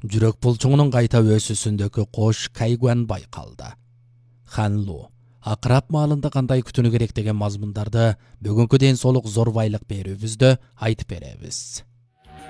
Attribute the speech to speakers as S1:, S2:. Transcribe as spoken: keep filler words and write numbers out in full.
S1: Жүрөк булчуңунун кайта өсүүсүндөгү кош кайгуан байкалды. Ханлу акырап маалында кандай күтүнү керек деген мазмундарды бүгүнкү ден соолук зор байлык берүүбүздө айтып беребиз.